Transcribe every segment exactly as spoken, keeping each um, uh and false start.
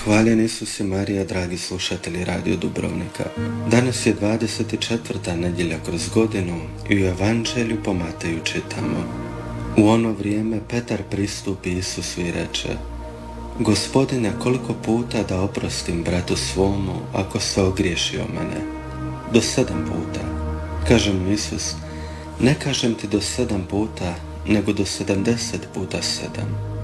Hvaljen Isus i Marija, dragi slušatelji Radio Dubrovnika. Danas je dvadeset četvrta nedjelja kroz godinu i u Evanđelju po Mateju čitamo: U ono vrijeme Petar pristupi Isusu i reče: Gospodine, koliko puta da oprostim bratu svomu ako se ogriješi o mene? Do sedam puta. Kaže mu Isus: Ne kažem ti do sedam puta, nego do sedamdeset puta sedam.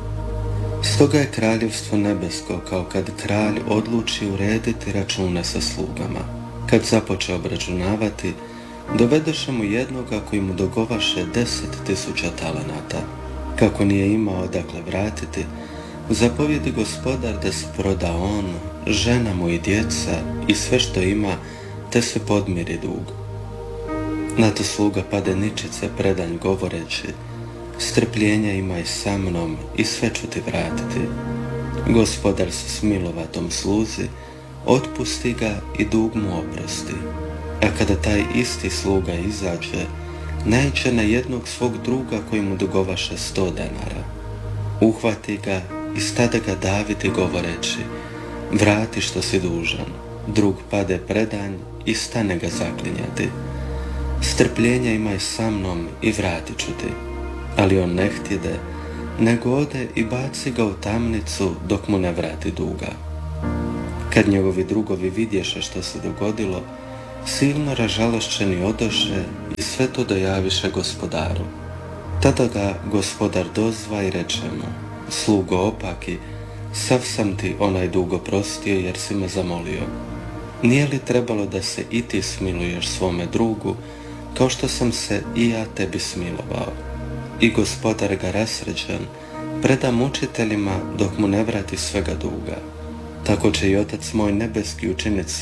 Stoga je kraljevstvo nebesko kao kad kralj odluči urediti račune sa slugama. Kad započe obračunavati, dovedeše mu jednoga koji mu dogovaše deset tisuća talenata. Kako nije imao odakle vratiti, zapovjedi gospodar da se proda on, žena mu i djeca i sve što ima, te se podmiri dug. Na to sluga pade ničice predanj govoreći: Strpljenja imaj sa mnom i sve ću ti vratiti. Gospodar se smilova tom sluzi, otpusti ga i dug mu oprosti. A kada taj isti sluga izađe, naiđe na jednog svog druga koji mu dugovaše sto denara. Uhvati ga i stade ga daviti govoreći: Vrati što si dužan. Drug pade predanj i stane ga zaklinjati: Strpljenja imaj sa mnom i vratit ću ti. Ali on ne htjede, nego ode i baci ga u tamnicu dok mu ne vrati duga. Kad njegovi drugovi vidješe što se dogodilo, silno ražalošćeni odoše i sve to dojaviše gospodaru. Tada ga gospodar dozva i reče mu: Slugo opaki, sav sam ti onaj dug oprostio jer si me zamolio. Nije li trebalo da se i ti smiluješ svome drugu, kao što sam se i ja tebi smilovao? I gospodar ga rasređen preda mučiteljima dok mu ne vrati svega duga. Tako će i Otac moj nebeski učiniti